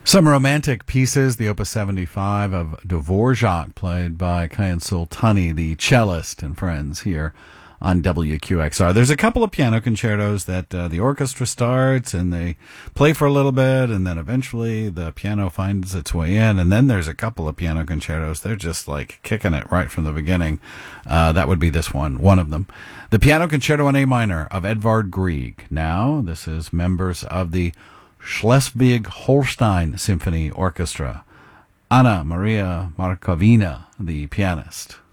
Some romantic pieces, the Opus 75 of Dvorak, played by Kayan Sultani, the cellist, and friends here on WQXR. There's a couple of piano concertos that the orchestra starts and they play for a little bit, and then eventually the piano finds its way in, and then there's a couple of piano concertos. They're just like kicking it right from the beginning. That would be this one of them. The Piano Concerto in A minor of Edvard Grieg. Now, this is members of the Schleswig-Holstein Symphony Orchestra. Anna Maria Markovina, the pianist.